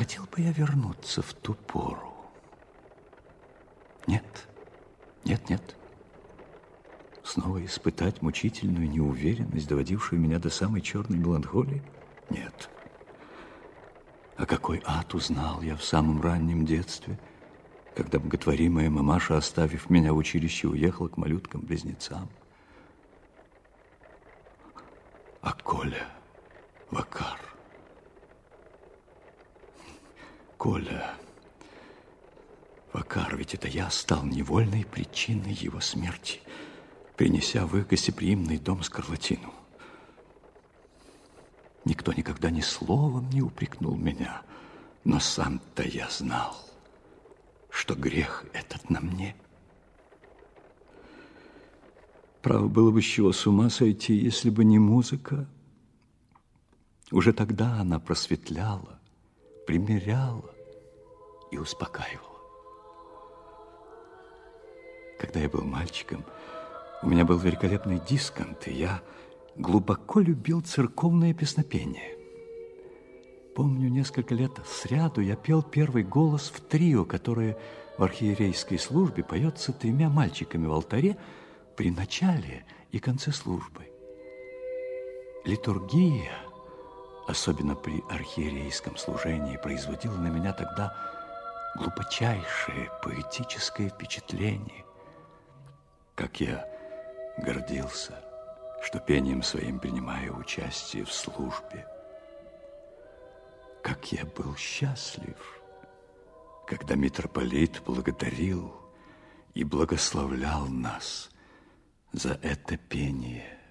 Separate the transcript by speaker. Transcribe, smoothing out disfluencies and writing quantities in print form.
Speaker 1: хотел бы я вернуться в ту пору? Нет, нет, нет. Снова испытать мучительную неуверенность, доводившую меня до самой черной меланхолии? Нет. А какой ад узнал я в самом раннем детстве, когда боготворимая мамаша, оставив меня в училище, уехала к малюткам-близнецам. А Коля, Вакар. Коля, Вакар, ведь это я стал невольной причиной его смерти, принеся в их гостеприимный дом скарлатину. Никто никогда ни словом не упрекнул меня, но сам-то я знал, что грех этот на мне. Право было бы с чего с ума сойти, если бы не музыка. Уже тогда она просветляла, примиряла и успокаивала. Когда я был мальчиком, у меня был великолепный дисконт, и я глубоко любил церковное песнопение. Помню, несколько лет сряду я пел первый голос в трио, которое в архиерейской службе поется 3 мальчиками в алтаре при начале и конце службы. Литургия, особенно при архиерейском служении, производила на меня тогда глубочайшее поэтическое впечатление. Как я гордился, что пением своим принимаю участие в службе. Как я был счастлив, когда митрополит благодарил и благословлял нас за это пение.